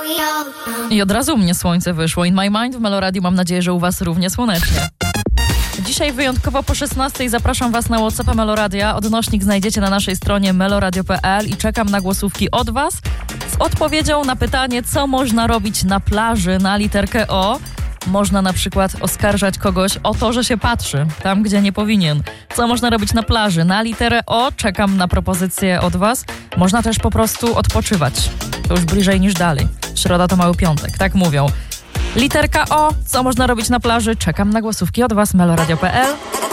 I od razu u mnie słońce wyszło. In My Mind w Meloradiu, mam nadzieję, że u was równie słonecznie. Dzisiaj wyjątkowo po 16:00 zapraszam was na WhatsAppa Meloradia. Odnośnik znajdziecie na naszej stronie meloradio.pl i czekam na głosówki od was z odpowiedzią na pytanie, co można robić na plaży na literkę O. Można na przykład oskarżać kogoś o to, że się patrzy tam, gdzie nie powinien. Co można robić na plaży na literę O? Czekam na propozycje od was. Można też po prostu odpoczywać. To już bliżej niż dalej. Środa to mały piątek, tak mówią. Literka O. Co można robić na plaży? Czekam na głosówki od was. meloradio.pl